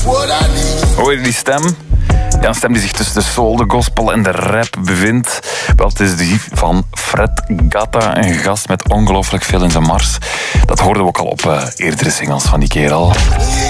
Hoor je die stem? Ja, een stem die zich tussen de soul, de gospel en de rap bevindt. Wel, het is die van Fred Gatta, een gast met ongelooflijk veel in zijn mars. Dat hoorden we ook al op eerdere singles van die kerel.